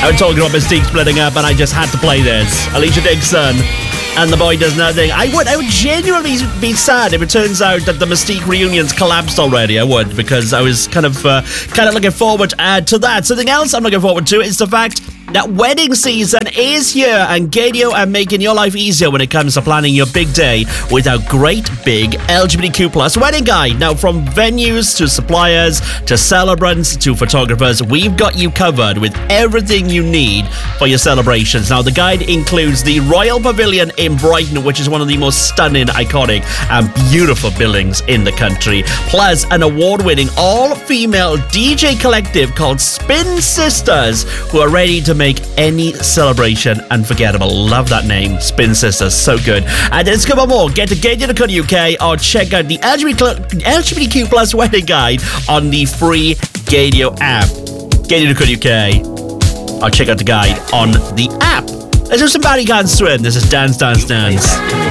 I was talking about Mystique splitting up, and I just had to play this. Alicia Dixon and The Boy Does Nothing. I would genuinely be sad if it turns out that the Mystique reunions collapsed already. I would, because I was kind of looking forward to that. Something else I'm looking forward to is the fact that wedding season is here, and Gaydio are making your life easier when it comes to planning your big day with our great big LGBTQ plus wedding guide. Now, from venues to suppliers to celebrants to photographers, we've got you covered with everything you need for your celebrations. Now, the guide includes the Royal Pavilion in Brighton, which is one of the most stunning, iconic and beautiful buildings in the country, plus an award-winning all-female DJ collective called Spin Sisters, who are ready to make any celebration unforgettable. Love that name, Spin Sisters, so good. And there's a couple more. Get to Gaydio.co.uk or check out the LGBTQ plus wedding guide on the free Gaydio app. Gaydio.co.uk or check out the guide on the app. Let's do some Barry Cans Swim. This is Dance, Dance, Dance.